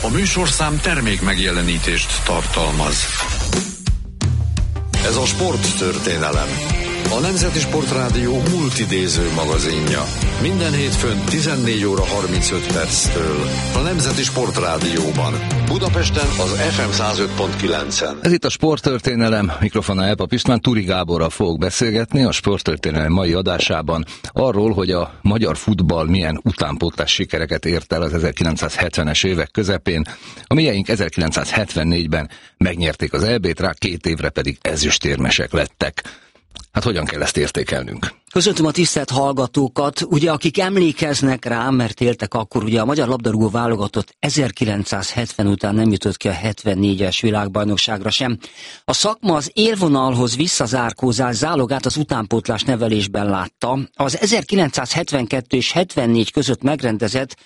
A műsorszám termék megjelenítést tartalmaz. Ez a sporttörténelem. A Nemzeti Sportrádió multidéző magazinja. Minden hétfőn 14 óra 35 perctől. A Nemzeti Sportrádióban. Budapesten az FM 105.9-en. Ez itt a Sporttörténelem, mikrofona Elpap István, Turi Gáborral fogok beszélgetni a Sporttörténelem mai adásában arról, hogy a magyar futball milyen utánpótlás sikereket ért el az 1970-es évek közepén. A mieink 1974-ben megnyerték az EB-t, rá 2 évre pedig ezüstérmesek lettek. Hát hogyan kell ezt értékelnünk? Köszöntöm a tisztelt hallgatókat, ugye akik emlékeznek rá, mert éltek akkor, ugye a magyar labdarúgó válogatott 1970 után nem jutott ki a 74-es világbajnokságra sem. A szakma az élvonalhoz visszazárkózás zálogát az utánpótlás nevelésben látta. Az 1972 és 74 között megrendezett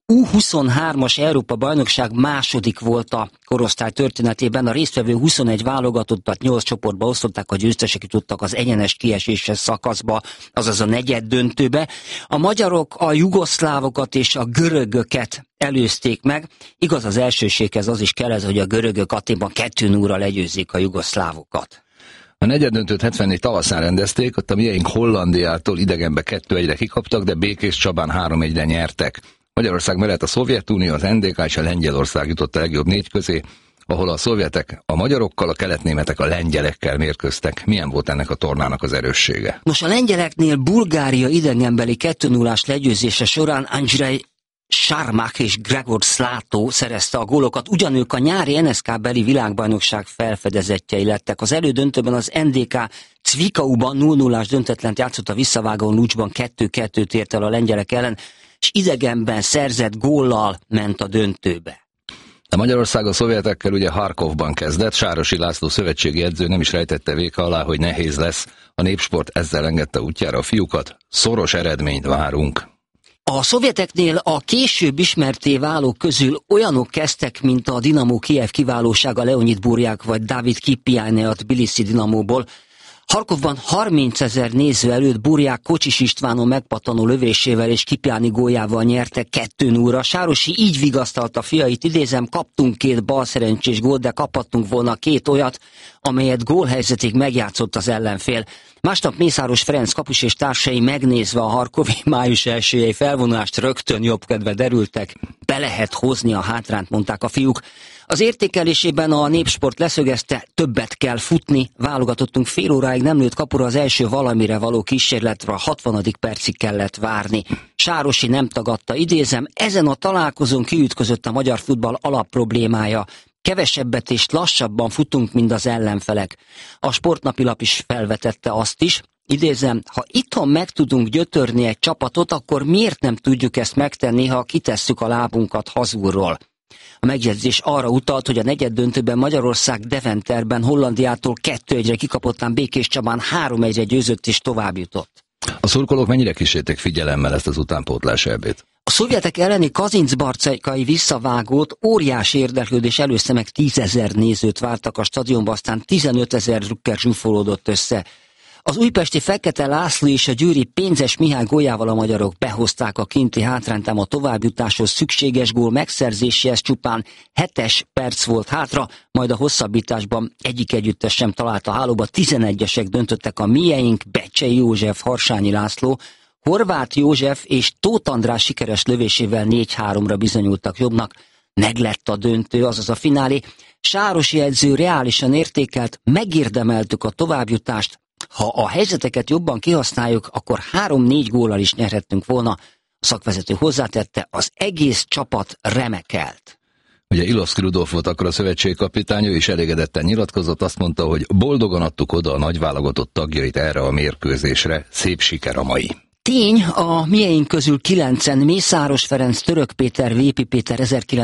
U23-as Európa-bajnokság második volt a korosztály történetében. A résztvevő 21 válogatottat 8 csoportba osztották, a győztesek jutottak az egyenes kieséses szakaszba, azaz a negyeddöntőbe. A magyarok a jugoszlávokat és a görögöket előzték meg. Igaz, az elsőséghez az is kell, hogy a görögök Athénban 2-0-ra legyőzzék a jugoszlávokat. A negyeddöntőt 74 tavaszán rendezték, ott a mieink Hollandiától idegenbe 2-1-re kikaptak, de Békés Csabán 3-1-re nyertek. Magyarország mellett a Szovjetunió, az NDK és a Lengyelország jutott a legjobb 4 közé, ahol a szovjetek a magyarokkal, a keletnémetek a lengyelekkel mérkőztek. Milyen volt ennek a tornának az erőssége? Nos, a lengyeleknél Bulgária idegenbeli 2-0-ás legyőzése során Andrzej Sarmach és Gregor Szlátó szerezte a gólokat, ugyanők a nyári NSK-beli világbajnokság felfedezettjei lettek. Az elődöntőben az NDK Cvikauban 0-0-ás döntetlent játszott, a visszavágón Lucsban 2-2-t ért el a lengyelek ellen, és idegenben szerzett góllal ment a döntőbe. A Magyarország a szovjetekkel ugye Harkovban kezdett, Sárosi László szövetségi edző nem is rejtette véka alá, hogy nehéz lesz. A Népsport ezzel engedte útjára a fiúkat. Szoros eredményt várunk. A szovjeteknél a később ismertté válók közül olyanok kezdtek, mint a Dinamo Kijev kiválósága Leonid Burják vagy David Kipiány a Tbilisi Dinamóból. Harkovban 30 000 néző előtt Burják Kocsis Istvánon megpattanó lövésével és Kipiáni góljával nyerte 2-0-ra. Sárosi így vigasztalta fiait, idézem, kaptunk 2 balszerencsés gólt, de kaphattunk volna 2 olyat, amelyet gólhelyzetig megjátszott az ellenfél. Másnap Mészáros Ferenc kapus és társai megnézve a harkovi május 1-i felvonulást rögtön jobbkedve derültek. Be lehet hozni a hátrányt, mondták a fiúk. Az értékelésében a Népsport leszögezte, többet kell futni, válogatottunk fél óráig nem lőtt kapura, az első valamire való kísérletre a 60. percig kellett várni. Sárosi nem tagadta, idézem, ezen a találkozón kiütközött a magyar futball alapproblémája. Kevesebbet és lassabban futunk, mint az ellenfelek. A Sportnapilap is felvetette azt is, idézem, ha itthon meg tudunk gyötörni egy csapatot, akkor miért nem tudjuk ezt megtenni, ha kitesszük a lábunkat hazulról? A megjegyzés arra utalt, hogy a negyeddöntőben Magyarország Deventerben Hollandiától 2-1-re kikapottán Békés Csabán 3-1-re győzött és tovább jutott. A szurkolók mennyire kísérték figyelemmel ezt az utánpótlás EB-t? A szovjetek elleni kazincbarcaikai visszavágót óriási érdeklődés előzte, meg 10 000 nézőt vártak a stadionba, aztán 15 000 drukker zsúfolódott össze. Az újpesti Fekete László és a győri Pénzes Mihály góljával a magyarok behozták a kinti hátrányt, ám a továbbjutáshoz szükséges gól megszerzéséhez csupán 7 perc volt hátra, majd a hosszabbításban egyik együttes sem talált a hálóba. 11-esek döntöttek, a mieink Becsei József, Harsányi László, Horváth József és Tóth András sikeres lövésével 4-3-ra bizonyultak jobbnak. Meglett a döntő, azaz a finálé. Sárosi edző reálisan értékelt, megérdemeltük a továbbjutást. Ha a helyzeteket jobban kihasználjuk, akkor 3-4 góllal is nyerhettünk volna. A szakvezető hozzátette, az egész csapat remekelt. Ugye Ilovszky Rudolf volt akkor a szövetségkapitány, ő is elégedetten nyilatkozott, azt mondta, hogy boldogan adtuk oda a nagyválogatott tagjait erre a mérkőzésre, szép siker a mai. Tény, a mieink közül 9-en, Mészáros Ferenc, Török Péter, Vépi Péter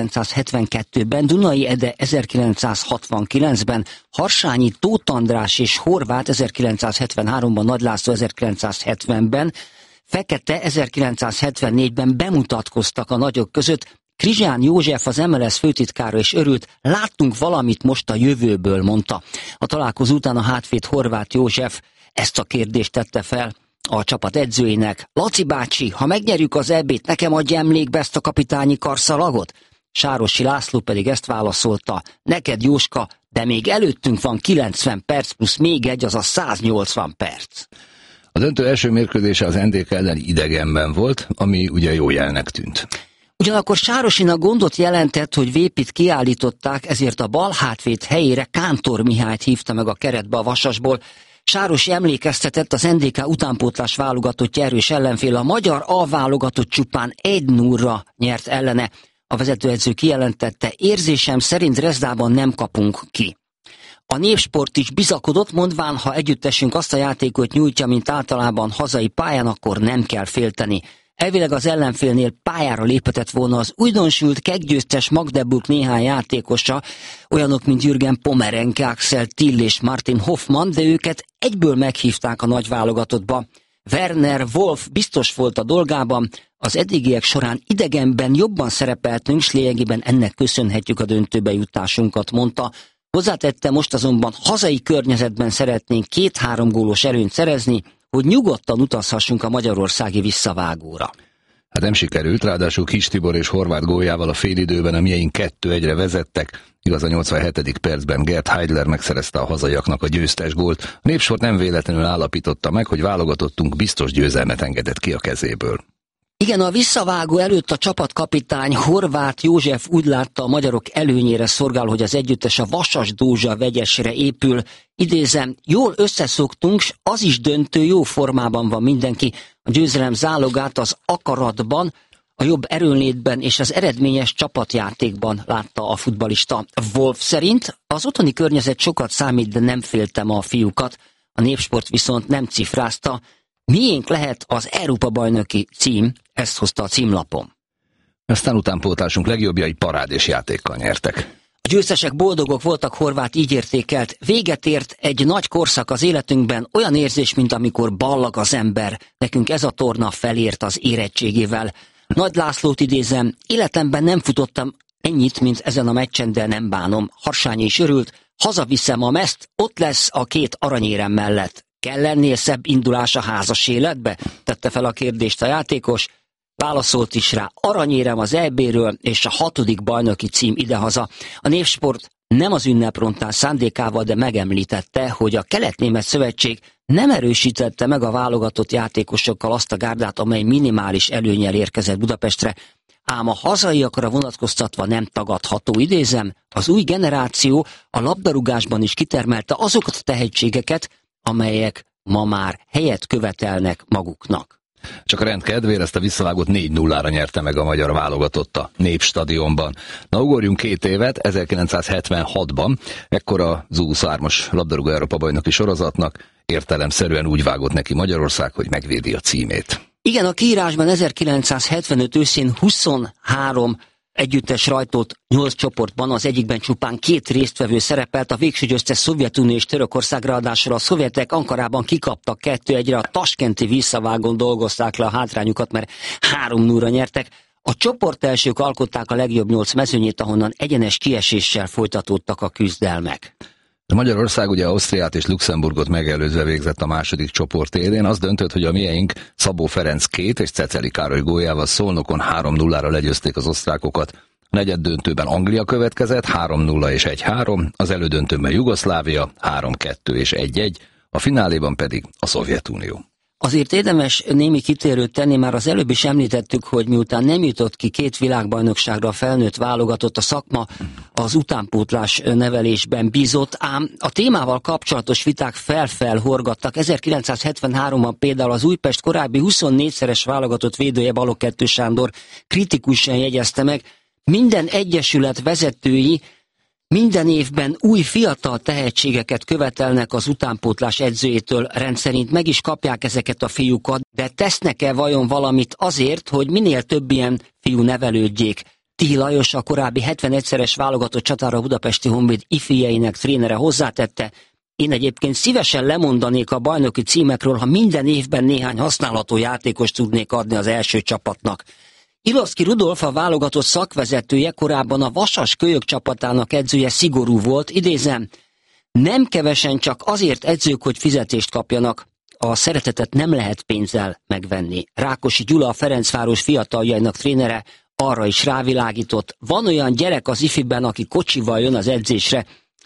1972-ben, Dunai Ede 1969-ben, Harsányi, Tóth András és Horváth 1973-ban, Nagy László 1970-ben, Fekete 1974-ben bemutatkoztak a nagyok között. Krizsán József, az MLS főtitkára is örült, láttunk valamit most a jövőből, mondta. A találkozó után a hátvéd Horváth József ezt a kérdést tette fel a csapat edzőjének. Laci bácsi, ha megnyerjük az EB-t, nekem adja emlékbe ezt a kapitányi karszalagot? Sárosi László pedig ezt válaszolta: neked, Jóska, de még előttünk van 90 perc plusz még egy, azaz 180 perc. A döntő első mérkőzése az NDK elleni idegenben volt, ami ugye jó jelnek tűnt. Ugyanakkor Sárosinak gondot jelentett, hogy Vépit kiállították, ezért a bal hátvéd helyére Kántor Mihályt hívta meg a keretbe a Vasasból. Sárosi emlékeztetett, az NDK utánpótlás válogatottja erős ellenfél, a magyar A válogatott csupán 1-0-ra nyert ellene. A vezetőedző kijelentette: érzésem szerint Dresdában nem kapunk ki. A Népsport is bizakodott, mondván, ha együttesünk azt a játékot nyújtja, mint általában hazai pályán, akkor nem kell félteni. Elvileg az ellenfélnél pályára léphetett volna az újdonsült keggyőztes Magdeburg néhány játékosa, olyanok, mint Jürgen Pomerenke, Axel Till és Martin Hoffmann, de őket egyből meghívták a nagy válogatottba. Werner Wolf biztos volt a dolgában, az eddigiek során idegenben jobban szerepeltünk, s lényegében ennek köszönhetjük a döntőbe jutásunkat, mondta. Hozzátette, most azonban hazai környezetben szeretnénk 2-3 gólos előnyt szerezni, hogy nyugodtan utazhassunk a magyarországi visszavágóra. Hát nem sikerült, ráadásul Kis Tibor és Horváth góljával a félidőben a mieink 2-1-re vezettek, igaz a 87. percben Gerd Heidler megszerezte a hazaiaknak a győztes gólt. A Népsport nem véletlenül állapította meg, hogy válogatottunk biztos győzelmet engedett ki a kezéből. Igen, a visszavágó előtt a csapatkapitány Horváth József úgy látta, a magyarok előnyére szorgál, hogy az együttes a Vasas-Dózsa vegyesre épül. Idézem, jól összeszoktunk, s az is döntő, jó formában van mindenki. A győzelem zálogát az akaratban, a jobb erőnlétben és az eredményes csapatjátékban látta a futballista. Wolf szerint az otthoni környezet sokat számít, de nem féltem a fiúkat. A Népsport viszont nem cifrázta. Miénk lehet az Európa-bajnoki cím, ezt hozta a címlapon. Aztán utánpótlásunk legjobbjai parádés játékkal nyertek. A győztesek boldogok voltak, Horváth így értékelt. Véget ért egy nagy korszak az életünkben, olyan érzés, mint amikor ballag az ember. Nekünk ez a torna felért az érettségével. Nagy Lászlót idézem, életemben nem futottam ennyit, mint ezen a meccsen, de nem bánom. Harsányi is örült, hazaviszem a mezt, ott lesz a 2 aranyérem mellett. Kell lennél szebb indulás a házas életbe? Tette fel a kérdést a játékos. Válaszolt is rá: aranyérem az EB-ről és a 6. bajnoki cím idehaza. A Népsport nem az ünneprontán szándékával, de megemlítette, hogy a Kelet-Német Szövetség nem erősítette meg a válogatott játékosokkal azt a gárdát, amely minimális előnnyel érkezett Budapestre. Ám a hazaiakra vonatkoztatva nem tagadható, idézem, az új generáció a labdarúgásban is kitermelte azokat a tehetségeket, amelyek ma már helyet követelnek maguknak. Csak a rend kedvére ezt a visszavágót 4-0-ra nyerte meg a magyar válogatott a Népstadionban. Na, ugorjunk 2 évet, 1976-ban, ekkor az U23-as labdarúgó Európa-bajnoki sorozatnak értelemszerűen úgy vágott neki Magyarország, hogy megvédi a címét. Igen, a kiírásban 1975 őszén 23 együttes rajtolt 8 csoportban, az egyikben csupán 2 résztvevő szerepelt, a végső győztes Szovjetunió és Törökország, ráadásul a szovjetek Ankarában kikaptak 2-1-re, a taskenti visszavágón dolgozták le a hátrányukat, mert 3-0-ra nyertek. A csoportelsők alkották a legjobb 8 mezőnyét, ahonnan egyenes kieséssel folytatódtak a küzdelmek. Magyarország ugye Ausztriát és Luxemburgot megelőzve végzett a második csoport élén. Az döntött, hogy a miénk Szabó Ferenc 2 és Ceceli Károly góljával Szolnokon 3-0-ra legyőzték az osztrákokat. A negyeddöntőben Anglia következett 3-0 és 1-3, az elődöntőben Jugoszlávia 3-2 és 1-1, a fináléban pedig a Szovjetunió. Azért érdemes némi kitérőt tenni, már az előbb is említettük, hogy miután nem jutott ki 2 világbajnokságra a felnőtt válogatott, a szakma az utánpótlás nevelésben bízott, ám a témával kapcsolatos viták horgattak. 1973-ban például az Újpest korábbi 24-szeres válogatott védője, Balogh Kettő Sándor kritikusan jegyezte meg: minden egyesület vezetői minden évben új fiatal tehetségeket követelnek az utánpótlás edzőjétől, rendszerint meg is kapják ezeket a fiúkat, de tesznek-e vajon valamit azért, hogy minél több ilyen fiú nevelődjék? Tihi Lajos, a korábbi 71-szeres válogatott csatára a Budapesti Honvéd ifjeinek trénere hozzátette: én egyébként szívesen lemondanék a bajnoki címekről, ha minden évben néhány használható játékost tudnék adni az első csapatnak. Ilovszki Rudolf, a válogatott szakvezetője, korábban a Vasas kölyök csapatának edzője szigorú volt, idézem: nem kevesen csak azért edzők, hogy fizetést kapjanak, a szeretetet nem lehet pénzzel megvenni. Rákosi Gyula, a Ferencváros fiataljainak trénere arra is rávilágított. Van olyan gyerek az ifiben, aki kocsival jön az edzésre,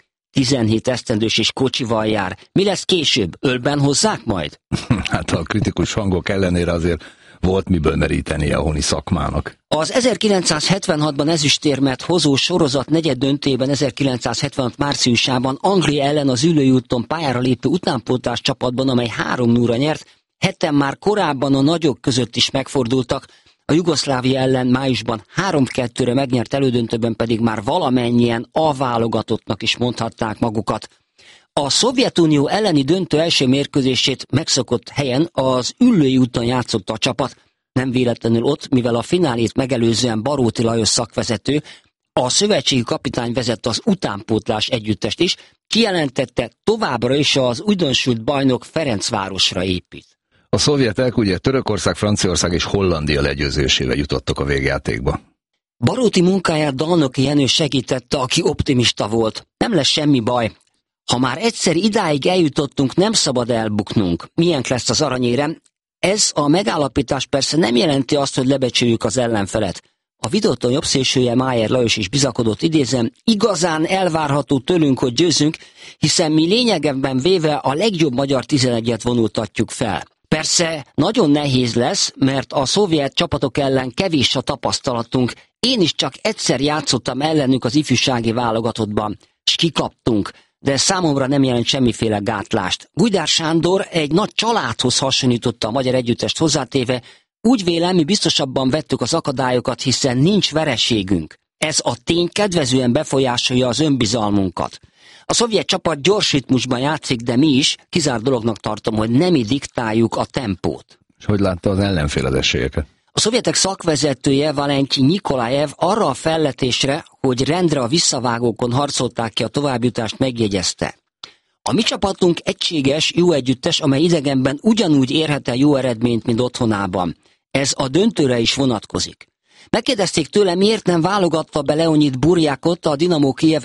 17 esztendős és kocsival jár. Mi lesz később? Ölben hozzák majd? Hát a kritikus hangok ellenére azért volt miből merítenie a honi szakmának. Az 1976-ban ezüstérmet hozó sorozat negyeddöntőjében 1976 márciusában Anglia ellen az Üllői úton pályára lépő utánpótlás csapatban, amely 3-0-ra nyert, heten már korábban a nagyok között is megfordultak, a Jugoszlávia ellen májusban 3-2-re megnyert elődöntőben pedig már valamennyien A-válogatottnak is mondhatták magukat. A Szovjetunió elleni döntő első mérkőzését megszokott helyen az Üllői úton játszotta a csapat, nem véletlenül ott, mivel a finálét megelőzően Baróti Lajos szakvezető, a szövetségi kapitány vezette az utánpótlás együttest is, kijelentette, továbbra is az újdonsült bajnok Ferencvárosra épít. A szovjetek ugye Törökország, Franciaország és Hollandia legyőzésével jutottak a végjátékba. Baróti munkáját Dalnoki Jenő segítette, aki optimista volt. Nem lesz semmi baj. Ha már egyszer idáig eljutottunk, nem szabad elbuknunk. Milyen lesz az aranyérem? Ez a megállapítás persze nem jelenti azt, hogy lebecsüljük az ellenfelet. A videóton jobb szélsője Májer Lajos is bizakodott, idézem, igazán elvárható tőlünk, hogy győzünk, hiszen mi lényegében véve a legjobb magyar 11-et vonultatjuk fel. Persze nagyon nehéz lesz, mert a szovjet csapatok ellen kevés a tapasztalatunk. Én is csak egyszer játszottam ellenük az ifjúsági válogatottban, s kikaptunk, de számomra nem jelent semmiféle gátlást. Gujdár Sándor egy nagy családhoz hasonlította a magyar együttest, hozzátéve, úgy vélem, mi biztosabban vettük az akadályokat, hiszen nincs vereségünk. Ez a tény kedvezően befolyásolja az önbizalmunkat. A szovjet csapat gyors ritmusban játszik, de mi is, kizárt dolognak tartom, hogy nem mi diktáljuk a tempót. És hogy látta az ellenfél az esélyeket? A szovjetek szakvezetője Valentyi Nikolajev arra a felletésre, hogy rendre a visszavágókon harcolták ki a továbbjutást, megjegyezte. A mi csapatunk egységes, jó együttes, amely idegenben ugyanúgy érhet el jó eredményt, mint otthonában. Ez a döntőre is vonatkozik. Megkérdezték tőle, miért nem válogatta be Leonid Burjakot, a Dinamo Kijev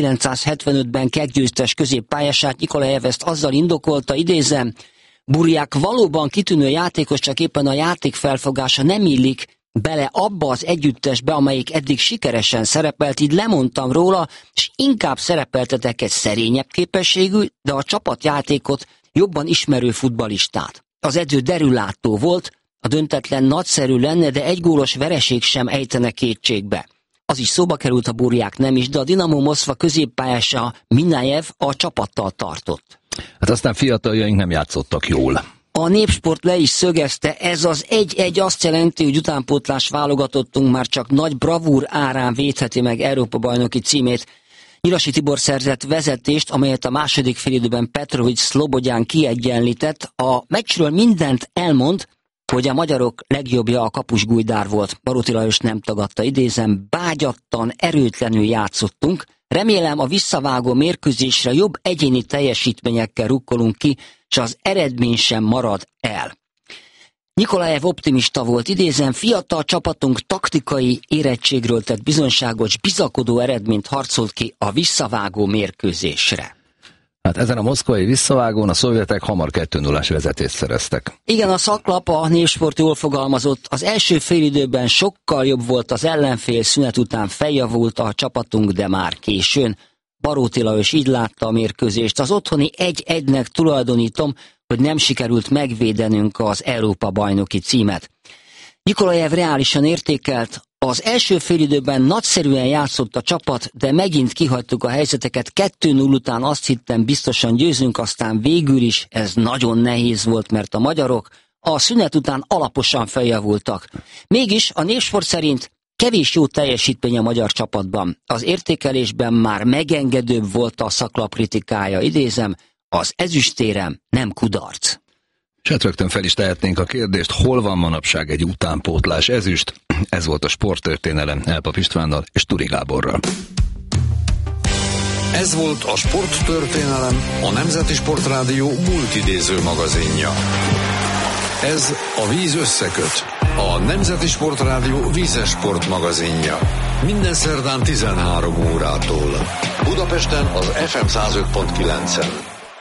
1975-ben keggyőztes középpályását. Nikolajev ezt azzal indokolta, idézem, Burjak valóban kitűnő játékos, csak éppen a játék felfogása nem illik bele abba az együttesbe, amelyik eddig sikeresen szerepelt, így lemondtam róla, és inkább szerepeltetek egy szerényebb képességű, de a csapatjátékot jobban ismerő futballistát. Az edző derülátó volt, a döntetlen nagyszerű lenne, de egy gólos vereség sem ejtene kétségbe. Az is szóba került, a Burják nem is, de a Dinamo Moszkva középpályása Minajev a csapattal tartott. Hát aztán fiataljaink nem játszottak jól. A Népsport le is szögezte, ez az 1-1 azt jelenti, hogy utánpótlás válogatottunk már csak nagy bravúr árán védheti meg Európa-bajnoki címét. Nyirasi Tibor szerzett vezetést, amelyet a második félidőben Petrovics Szlobodján kiegyenlített. A meccsről mindent elmond, hogy a magyarok legjobbja a kapus Gujdár volt. Baróti Lajos nem tagadta, idézem, bágyattan, erőtlenül játszottunk. Remélem a visszavágó mérkőzésre jobb egyéni teljesítményekkel rukkolunk ki, és az eredmény sem marad el. Nikolajev optimista volt, idézem, fiatal csapatunk taktikai érettségről tett bizonyságos, bizakodó eredményt harcolt ki a visszavágó mérkőzésre. Hát ezen a moszkvai visszavágón a szovjetek hamar 2-0-ás vezetést szereztek. Igen, a szaklap, a Népsport jól fogalmazott. Az első félidőben sokkal jobb volt az ellenfél, szünet után feljavult a csapatunk, de már későn. Baróti Lajos így látta a mérkőzést. Az otthoni 1-1-nek tulajdonítom, hogy nem sikerült megvédenünk az Európa-bajnoki címet. Nikolajev reálisan értékelt, az első félidőben nagyszerűen játszott a csapat, de megint kihagytuk a helyzeteket. 2-0 után azt hittem, biztosan győzünk, aztán végül is ez nagyon nehéz volt, mert a magyarok a szünet után alaposan feljavultak. Mégis a Népsport szerint kevés jó teljesítmény a magyar csapatban. Az értékelésben már megengedőbb volt a szaklap kritikája, idézem, az ezüstérem nem kudarc. És hát rögtön fel is tehetnénk a kérdést, hol van manapság egy utánpótlás ezüst? Ez volt a Sporttörténelem Elpap Istvánnal és Turi Gáborral. Ez volt a Sporttörténelem, a Nemzeti Sportrádió multidéző magazinja. Ez a Víz összeköt, a Nemzeti Sportrádió vízes sport magazinja. Minden szerdán 13 órától. Budapesten az FM 105.9-en.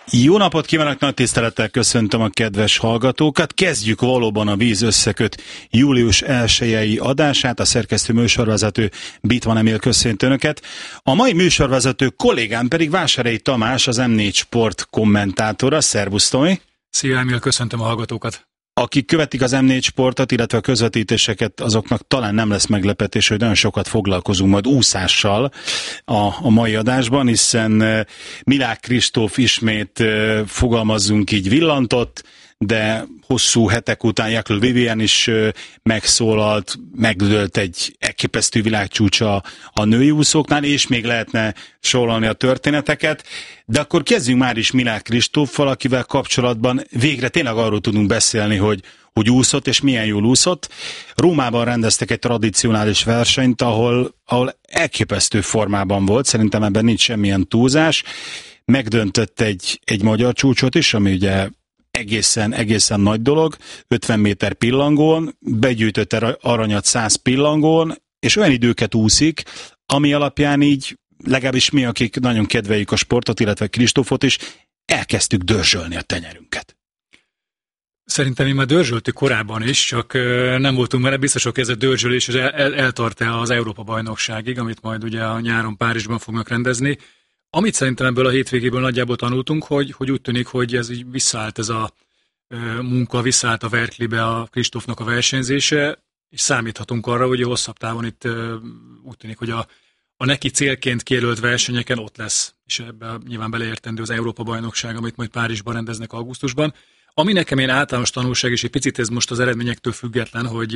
Jó napot kívánok, nagy tisztelettel köszöntöm a kedves hallgatókat. Kezdjük valóban a Víz összeköt július 1-i adását. A szerkesztő műsorvezető Bitman Emil köszönt önöket. A mai műsorvezető kollégám pedig Vásárhelyi Tamás, az M4 Sport kommentátora. Szervusz, Tomi! Szia, Emil, köszöntöm a hallgatókat! Akik követik az M4 Sportot, illetve a közvetítéseket, azoknak talán nem lesz meglepetés, hogy nagyon sokat foglalkozunk majd úszással a mai adásban, hiszen Milák Kristóf ismét, fogalmazzunk így, villantott, de hosszú hetek után Jakl Vivien is megszólalt, megdőlt egy elképesztő világcsúcsa a női úszóknál, és még lehetne sorolni a történeteket. De akkor kezdjünk már is Milák Kristóffal, akivel kapcsolatban végre tényleg arról tudunk beszélni, hogy úszott, és milyen jól úszott. Rómában rendeztek egy tradicionális versenyt, ahol elképesztő formában volt, szerintem ebben nincs semmilyen túlzás. Megdöntött egy magyar csúcsot is, ami ugye egészen nagy dolog, 50 méter pillangón, begyűjtött aranyat 100 pillangón, és olyan időket úszik, ami alapján így, legalábbis mi, akik nagyon kedveljük a sportot, illetve Kristófot is, elkezdtük dörzsölni a tenyerünket. Szerintem mi már dörzsöltük korábban is, csak nem voltunk vele biztosok, ez a dörzsölés eltart-e az Európa-bajnokságig, amit majd ugye a nyáron Párizsban fognak rendezni. Amit szerintem ebből a hétvégéből nagyjából tanultunk, hogy úgy tűnik, hogy ez így visszaállt ez a munka, visszaállt a Verklibe a Kristófnak a versenyzése, és számíthatunk arra, hogy hosszabb távon itt úgy tűnik, hogy a neki célként kijelölt versenyeken ott lesz, és ebben nyilván beleértendő az Európa-bajnokság, amit majd Párizsban rendeznek augusztusban. Ami nekem én általános tanulság, és egy picit ez most az eredményektől független, hogy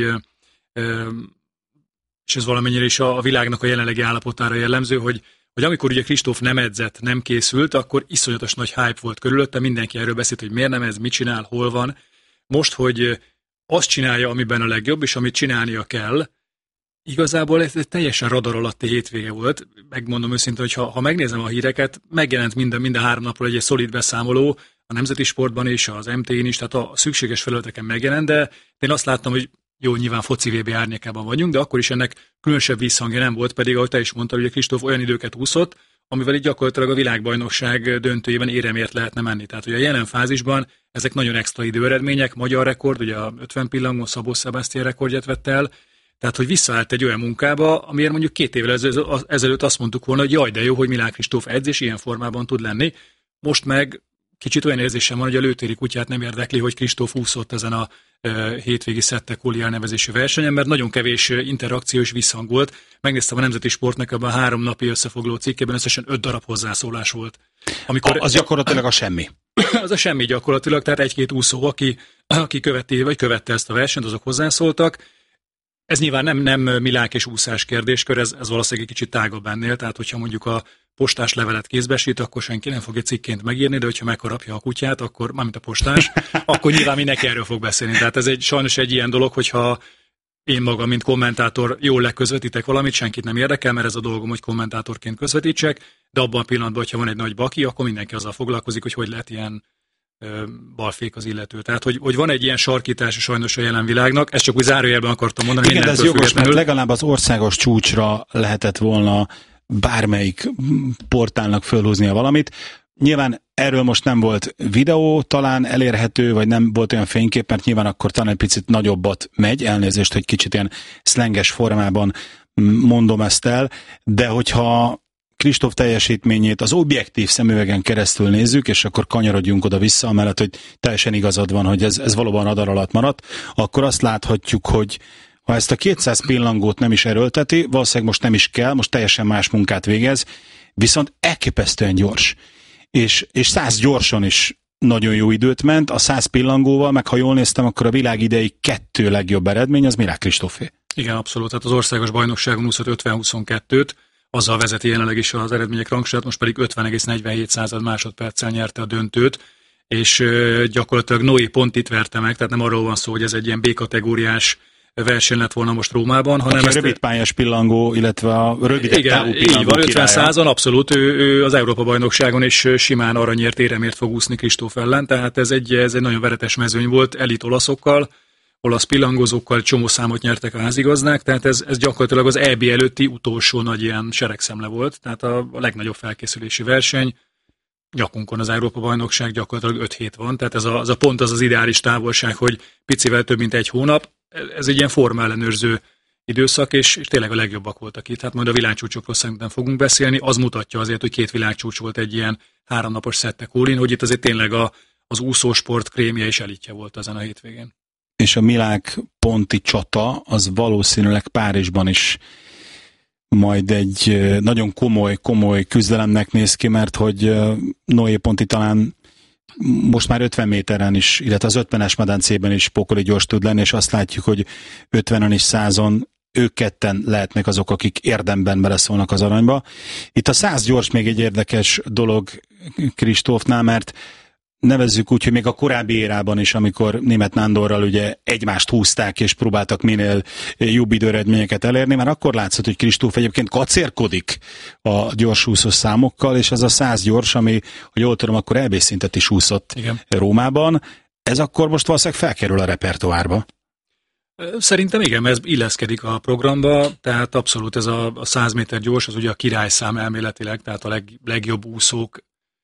és ez valamennyire is a világnak a jelenlegi állapotára jellemző, hogy amikor ugye Kristóf nem edzett, nem készült, akkor iszonyatos nagy hype volt körülötte, mindenki erről beszélt, hogy miért nem ez, mit csinál, hol van. Most, hogy azt csinálja, amiben a legjobb, és amit csinálnia kell, igazából ez egy teljesen radar alatti hétvége volt. Megmondom őszintén, hogy ha megnézem a híreket, megjelent minden 3 napról egy szolid beszámoló, a Nemzeti Sportban és az MT-n is, tehát a szükséges felületeken megjelent, de én azt láttam, hogy jó, nyilván foci VB árnyékában vagyunk, de akkor is ennek különösebb visszhangja nem volt, pedig ahogy te is mondtad, hogy Kristóf olyan időket úszott, amivel így gyakorlatilag a világbajnokság döntőjében éremért lehetne menni. Tehát, hogy a jelen fázisban ezek nagyon extra időeredmények, magyar rekord, ugye a 50 pillangón Szabó Sebastian rekordját vett el, tehát, hogy visszaállt egy olyan munkába, amiért mondjuk 2 évvel ezelőtt azt mondtuk volna, hogy jaj, de jó, hogy Milák Kristóf edz, és ilyen formában tud lenni. Most meg kicsit olyan érzésem van, hogy a lőtéri kutyát nem érdekli, hogy Kristóf úszott ezen a hétvégi Sette Collier nevezésű versenyen, mert nagyon kevés interakció és visszhang volt. Megnéztem a Nemzeti Sportnak abban a 3 napi összefoglaló cikkében, összesen 5 darab hozzászólás volt. Az gyakorlatilag a semmi. Az a semmi gyakorlatilag, tehát 1-2 úszó, aki követi, vagy követte ezt a versenyt, azok hozzászóltak. Ez nyilván nem Milák és úszás kérdéskör, ez valószínűleg egy kicsit tágabb ennél, tehát hogyha mondjuk a postás levelet kézbesít, akkor senki nem fog egy cikként megírni, de hogyha megharapja a kutyát, akkor, mármint a postás, akkor nyilván mindenki erről fog beszélni. Tehát ez sajnos egy ilyen dolog, hogyha én magam, mint kommentátor jól leközvetítek valamit, senkit nem érdekel, mert ez a dolgom, hogy kommentátorként közvetítsek, de abban a pillanatban, hogyha van egy nagy baki, akkor mindenki azzal foglalkozik, hogy lehet ilyen balfék az illető. Tehát, hogy van egy ilyen sarkítása sajnos a jelen világnak, ezt csak úgy zárójelben akartam mondani. Igen, ez jogos, mert legalább az országos csúcsra lehetett volna bármelyik portálnak fölhúznia valamit. Nyilván erről most nem volt videó talán elérhető, vagy nem volt olyan fénykép, mert nyilván akkor talán egy picit nagyobbat megy, elnézést, hogy kicsit ilyen szlenges formában mondom ezt el, de hogyha Kristóf teljesítményét az objektív szemüvegen keresztül nézzük, és akkor kanyarodjunk oda-vissza, amellett, hogy teljesen igazad van, hogy ez valóban radar alatt maradt, akkor azt láthatjuk, hogy ha ezt a 200 pillangót nem is erőlteti, valószínűleg most nem is kell, most teljesen más munkát végez, viszont elképesztően gyors. És 100 gyorsan is nagyon jó időt ment, a 100 pillangóval, meg ha jól néztem, akkor a világ idei 2 legjobb eredmény, az Milák Kristófé. Igen, abszolút. Tehát az országos bajnokságon úszott 50-22-t, azzal vezeti jelenleg is az eredmények rangsort, most pedig 50,47 másodperccel nyerte a döntőt, és gyakorlatilag Noé pont itt verte meg, tehát nem arról van szó, hogy ez egy ilyen B-kategóriás verseny lett volna most Rómában, hanem a rövidpályás pillangó, illetve a rövidebb távú pillangó így van, 50-100-on abszolút, ő az Európa-bajnokságon és simán aranyért, éremért fog úszni Kristóf ellen, tehát ez egy nagyon veretes mezőny volt, elit olaszokkal, olasz pillangózókkal, csomó számot nyertek a házigazdák, tehát ez gyakorlatilag az EB előtti utolsó nagy ilyen seregszemle volt, tehát a legnagyobb felkészülési verseny. nyakunkon az Európa-bajnokság, gyakorlatilag 5 hét van, tehát ez az a pont az ideális távolság, hogy picivel több mint egy hónap, ez egy ilyen formaellenőrző időszak, és tényleg a legjobbak voltak itt. Hát majd a világcsúcsokról szerintem fogunk beszélni, az mutatja azért, hogy 2 világcsúcs volt egy ilyen 3 napos szettek ólin, hogy itt azért tényleg az úszósport krémje és elitje volt ezen a hétvégén. És a világponti csata az valószínűleg Párizsban is majd egy nagyon komoly küzdelemnek néz ki, mert hogy Noé Ponti talán most már 50 méteren is, illetve az 50-es medencében is pokoli gyors tud lenni, és azt látjuk, hogy 50-en és 100-on ők ketten lehetnek azok, akik érdemben beleszólnak az aranyba. Itt a 100 gyors még egy érdekes dolog Kristófnál, mert nevezzük úgy, hogy még a korábbi érában is, amikor Németh Nándorral ugye egymást húzták, és próbáltak minél jobb időeredményeket elérni, már akkor látszott, hogy Kristóf egyébként kacérkodik a gyorsúszós számokkal, és az a 100 gyors, ami, hogy jól tudom, akkor EB szintet is úszott. Igen. Rómában. Ez akkor most valószínűleg felkerül a repertoárba. Szerintem igen, ez illeszkedik a programba, tehát abszolút ez a 100 méter gyors, az ugye a királyszám elméletileg, tehát a legjobb úszók,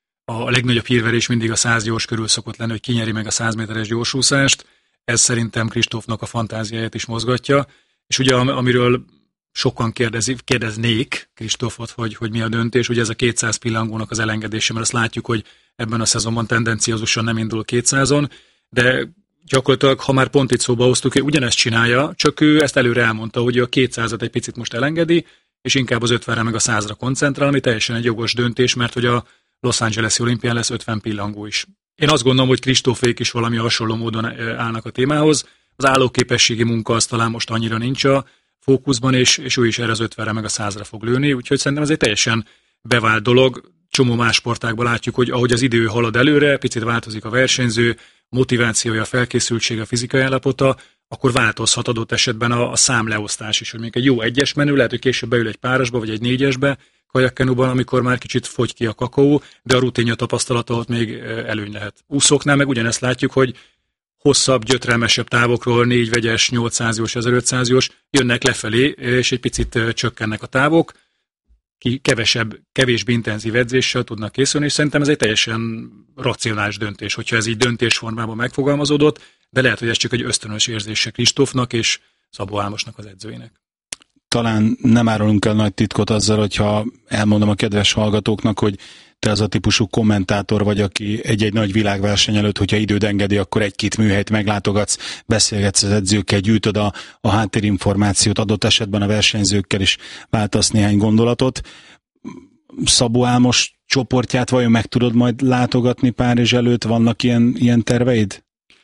a legnagyobb hírverés mindig a 100 gyors körül szokott lenni, hogy kinyeri meg a 100 méteres gyorsúszást. Ez szerintem Kristófnak a fantáziáját is mozgatja. És ugye amiről sokan kérdeznék Kristófot, hogy mi a döntés, ugye ez a 200 pillangónak az elengedése, mert azt látjuk, hogy ebben a szezonban tendenciózusan nem indul 200-on, de gyakorlatilag, ha már pont itt szóba hoztuk, hogy ugyanezt csinálja, csak ő ezt előre elmondta, hogy a 200-at egy picit most elengedi, és inkább az 50-re meg a 100-ra koncentrál, ami teljesen egy jogos döntés, mert hogy a Los Angeles-i olimpián lesz 50 pillangó is. Én azt gondolom, hogy Kristófék is valami hasonló módon állnak a témához. Az állóképességi munka az talán most annyira nincs a fókuszban, és ő is erre az 50-re meg a 100-ra fog lőni, úgyhogy szerintem ez egy teljesen bevált dolog. Csomó más sportákban látjuk, hogy ahogy az idő halad előre, picit változik a versenyző, motivációja, a felkészültsége, a fizikai állapota, akkor változhat adott esetben a számleosztás is, hogy még egy jó egyes menő, lehet, hogy később beül egy párosba, vagy egy négyesbe, kajakkenúban, amikor már kicsit fogy ki a kakaó, de a rutinja tapasztalata ott még előny lehet. Úszóknál meg ugyanezt látjuk, hogy hosszabb, gyötrelmesebb távokról 4 vegyes, 800 gyors, 1500 gyors jönnek lefelé, és egy picit csökkennek a távok, kevésbé intenzív edzéssel tudnak készülni, és szerintem ez egy teljesen racionális döntés, hogyha ez így döntésformában megfogalmazódott, de lehet, hogy ez csak egy ösztönös érzése Kristófnak és Szabó Álmosnak az edzőinek. Talán nem árulunk el nagy titkot azzal, hogyha elmondom a kedves hallgatóknak, hogy te az a típusú kommentátor vagy, aki egy-egy nagy világverseny előtt, hogyha időd engedi, akkor 1-2 műhelyt meglátogatsz, beszélgetsz az edzőkkel, gyűjtöd a háttérinformációt, adott esetben a versenyzőkkel is váltasz néhány gondolatot. Szabó Álmos csoportját vajon meg tudod majd látogatni Párizs előtt? Vannak ilyen terveid?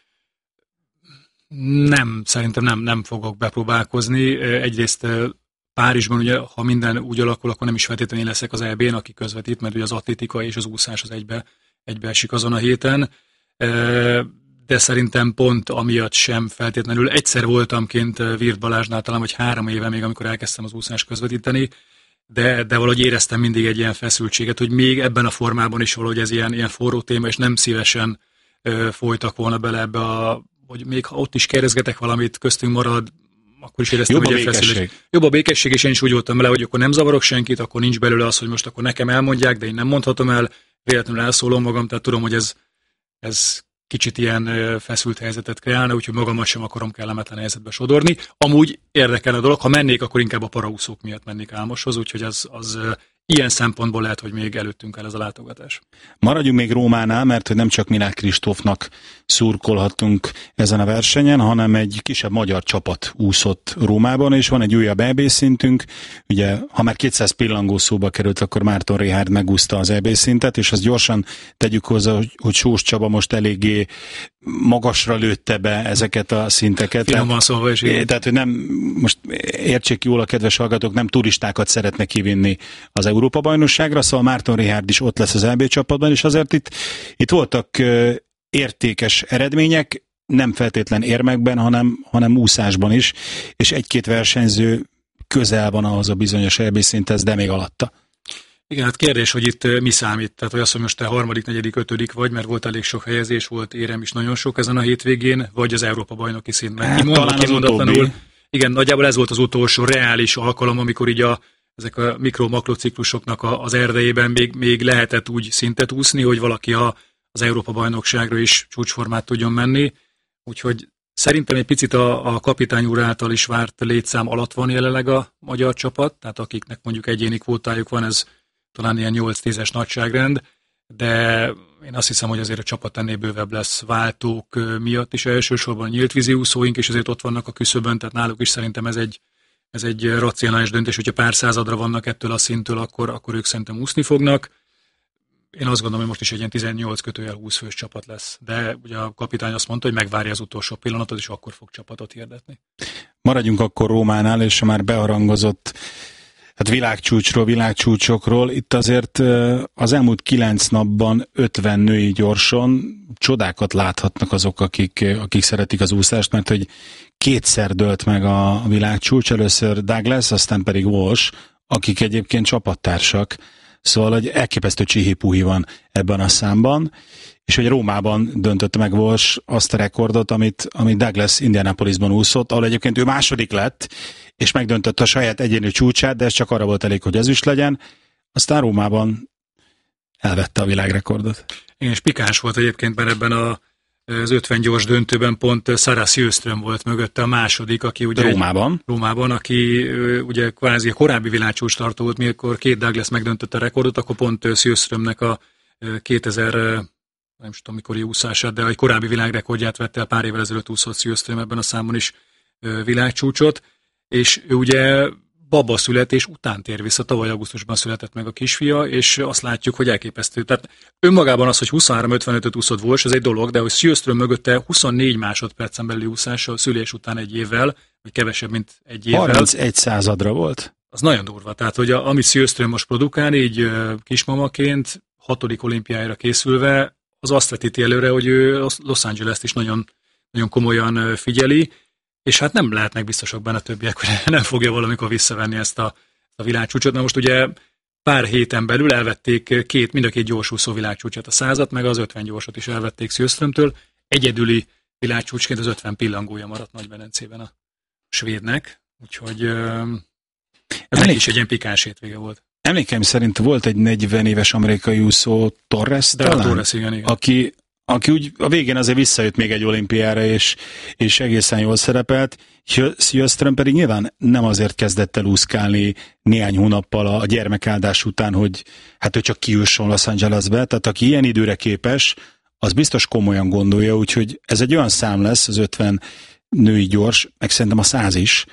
Nem, szerintem nem fogok bepróbálkozni. Egyrészt Párizsban, ugye, ha minden úgy alakul, akkor nem is feltétlenül leszek az EB-n, aki közvetít, mert ugye az atlétika és az úszás az egybeesik azon a héten. De szerintem pont amiatt sem feltétlenül. Egyszer voltam kint Virt Balázsnál, talán vagy 3 éve még, amikor elkezdtem az úszást közvetíteni, de valahogy éreztem mindig egy ilyen feszültséget, hogy még ebben a formában is valahogy ez ilyen forró téma, és nem szívesen folytak volna bele ebbe hogy még ha ott is kérdezgetek valamit, köztünk marad, akkor is éreztem, hogy feszülés. Jobb a békesség, és én is úgy voltam vele, hogy akkor nem zavarok senkit, akkor nincs belőle az, hogy most akkor nekem elmondják, de én nem mondhatom el, véletlenül elszólom magam, tehát tudom, hogy ez kicsit ilyen feszült helyzetet kreálna, úgyhogy magamat sem akarom kellemetlen helyzetbe sodorni. Amúgy érdekel a dolog, ha mennék, akkor inkább a paraúszók miatt mennék Álmoshoz, úgyhogy az ilyen szempontból lehet, hogy még előttünk el ez a látogatás. Maradjunk még Rómánál, mert hogy nem csak Milák Kristófnak szurkolhattunk ezen a versenyen, hanem egy kisebb magyar csapat úszott Rómában, és van egy újabb EB szintünk. Ugye, ha már 200 pillangó szóba került, akkor Márton Richárd megúszta az EB szintet, és azt gyorsan tegyük hozzá, hogy Sós Csaba most eléggé magasra lőtte be ezeket a szinteket. Finoman szóval is. Tehát, hogy nem, most értsék jól a kedves hallgatók, nem turistákat szeretne kivinni az Európa-bajnokságra, szóval Márton Richárd is ott lesz az EB csapatban, és azért itt voltak értékes eredmények, nem feltétlen érmekben, hanem úszásban is, és 1-2 versenyző közel van ahhoz a bizonyos EB szinthez, de még alatta. Igen, hát kérdés, hogy itt mi számít. Tehát, hogy azt, hogy most te 3., 4., 5. vagy, mert volt elég sok helyezés, volt érem is nagyon sok ezen a hétvégén, vagy az Európa-bajnoki szintben. Hát, talán az utóbbi. Igen, nagyjából ez volt az utolsó reális alkalom, amikor így a ezek a mikro-makrociklusoknak az erdejében még lehetett úgy szintet úszni, hogy valaki az Európa-bajnokságra is csúcsformát tudjon menni. Úgyhogy szerintem egy picit a kapitány úr által is várt létszám alatt van jelenleg a magyar csapat, tehát akiknek mondjuk egyéni kvótájuk van, ez talán ilyen 8-10-es nagyságrend, de én azt hiszem, hogy azért a csapat ennél bővebb lesz váltók miatt is, elsősorban nyílt vízi úszóink, és azért ott vannak a küszöbön, tehát náluk is szerintem ez egy racionális döntés, hogyha pár századra vannak ettől a szinttől, akkor ők szerintem úszni fognak. Én azt gondolom, hogy most is egy ilyen 18-20 fős csapat lesz, de ugye a kapitány azt mondta, hogy megvárja az utolsó pillanatot, és akkor fog csapatot hirdetni. Maradjunk akkor Rómánál, és a már beharangozott világcsúcsokról. Itt azért az elmúlt 9 napban 50 női gyorson csodákat láthatnak azok, akik szeretik az úszást, mert hogy kétszer dőlt meg a világcsúcs, először Douglas, aztán pedig Walsh, akik egyébként csapattársak. Szóval, hogy elképesztő csihi-puhi van ebben a számban, és hogy Rómában döntötte meg Walsh azt a rekordot, amit Douglas Indianapolisban úszott, ahol egyébként ő második lett, és megdöntötte a saját egyéni csúcsát, de ez csak arra volt elég, hogy ezüst legyen. Aztán Rómában elvette a világrekordot. Igen, és pikáns volt egyébként, mert ebben az 50 gyors döntőben pont Sara Sjöström volt mögötte a második, aki ugye Rómában, aki ugye kvázi a korábbi világcsúcs tartó volt, mikor Kate Douglas megdöntötte a rekordot, akkor pont Sjöströmnek a 2000, nem tudom mikori úszását, de egy korábbi világrekordját vette el, pár évvel ezelőtt úszott Sjöström ebben a számon is világcsúcsot, és ő ugye baba születés után tér vissza, tavaly augusztusban született meg a kisfia, és azt látjuk, hogy elképesztő. Tehát önmagában az, hogy 23-55-öt úszott Walsh, ez egy dolog, de hogy Sjöström mögötte 24 másodpercen belüli úszása a szülés után egy évvel, vagy kevesebb, mint egy évvel. 31 századra volt. Az nagyon durva. Tehát, hogy amit Sjöström most produkál, így kismamaként, 6. olimpiájára készülve, az azt vetíti előre, hogy ő Los Angeles-t is nagyon, nagyon komolyan figyeli, és hát nem lehetnek biztosak benne a többiek, hogy nem fogja valamikor visszavenni ezt a világcsúcsot. Na most ugye pár héten belül elvették mind a két gyorsúszó világcsúcsot, a 100-at, meg az 50 gyorsot is elvették Sjöströmtől. Egyedüli világcsúcsként az 50 pillangója maradt Nagy-Medencében a svédnek, úgyhogy ez neki is egy ilyen pikáns hétvége volt. Emlékeim szerint volt egy 40 éves amerikai úszó, Torres talán? Torres, igen. Aki úgy a végén azért visszajött még egy olimpiára, és egészen jól szerepelt. Sjöström pedig nyilván nem azért kezdett el úszkálni néhány hónappal a gyermekáldás után, hogy hát ő csak kiüsson Los Angelesbe, tehát aki ilyen időre képes, az biztos komolyan gondolja, úgyhogy ez egy olyan szám lesz, az 50 női gyors, meg szerintem a 100 is,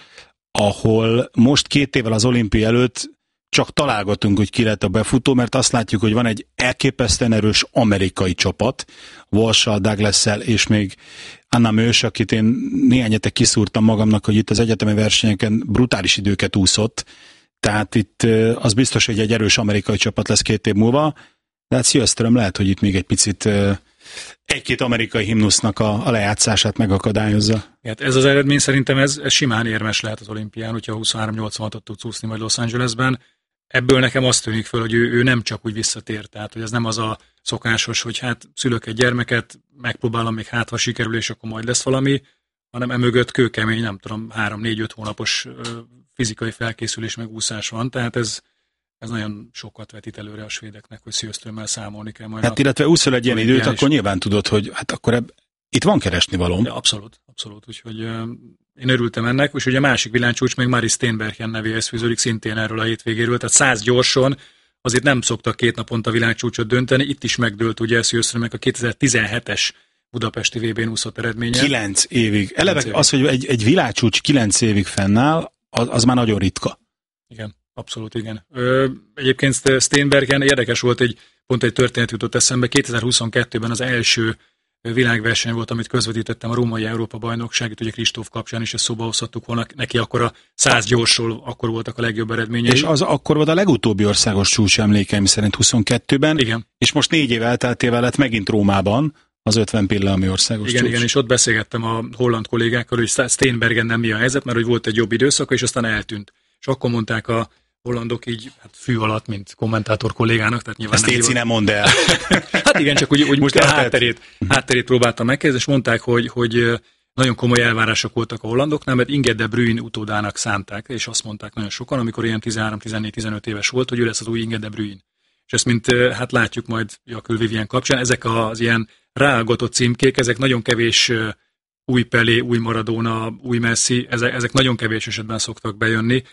ahol most 2 évvel az olimpia előtt csak találgatunk, hogy ki lett a befutó, mert azt látjuk, hogy van egy elképesztően erős amerikai csapat, Walsh-sal, Douglas-szel, és még Anna Mös, akit én néhány hete kiszúrtam magamnak, hogy itt az egyetemi versenyeken brutális időket úszott, tehát itt az biztos, hogy egy erős amerikai csapat lesz 2 év múlva, de hát Sjöström lehet, hogy itt még egy picit egy-két amerikai himnusznak a lejátszását megakadályozza. Hát ez az eredmény szerintem ez simán érmes lehet az olimpián, hogyha 23-86-ot tudsz úszni majd Los Angelesben. Ebből nekem azt tűnik föl, hogy ő nem csak úgy visszatér, tehát hogy ez nem az a szokásos, hogy hát szülök egy gyermeket, megpróbálom még ha sikerül, és akkor majd lesz valami, hanem emögött kőkemény, nem tudom, 3-4-5 hónapos fizikai felkészülés meg úszás van, tehát ez nagyon sokat vetít előre a svédeknek, hogy Sjöströmmel számolni kell majd. Hát illetve úszol egy ilyen időt, akkor nyilván tudod, hogy hát akkor itt van keresni valóm. Ja, abszolút. Úgyhogy én örültem ennek, és ugye a másik világcsúcs még Mari Steenbergen nevéhez fűződik szintén erről a hétvégéről, tehát 100 gyorson azért nem szoktak 2 naponta világcsúcsot dönteni, itt is megdőlt ugye Sjöströmnek a 2017-es budapesti VB-n úszott eredménye. 9 évig. Eleve az, hogy egy világcsúcs 9 évig fennáll, az már nagyon ritka. Igen. Abszolút, igen. Egyébként Steenbergen érdekes volt, pont egy történet jutott eszembe. 2022-ben az első világverseny volt, amit közvetítettem, a római Európa-bajnokság, ugye Kristóf kapcsán is ezt szóba hozhattuk volna neki, akkor a 100 gyorsról akkor voltak a legjobb eredményei. És az akkor volt a legutóbbi országos csúcs emlékeim szerint 22-ben, igen. És most 4 év elteltével lett megint Rómában az 50 pillami országos csúcs. Igen, és ott beszélgettem a holland kollégákkal, hogy Steenbergen nem mi a helyzet, mert hogy volt egy jobb időszaka, és aztán eltűnt. És akkor mondták a hollandok így fű alatt, mint kommentátor kollégának. Tehát nyilván ezt Téci nem mond el. Hát igen, csak úgy most a hátterét próbáltam megkérdezni, és mondták, hogy nagyon komoly elvárások voltak a hollandoknál, mert Inge de Bruyne utódának szánták, és azt mondták nagyon sokan, amikor ilyen 13-14-15 éves volt, hogy ő lesz az új Inge de Bruyne. És ezt mint hát látjuk majd Jakub Vivien kapcsán, ezek az ilyen ráalgatott címkék, ezek nagyon kevés új Pelé, új Maradona, új Messi, ezek nagyon kevés esetben szoktak bejönni,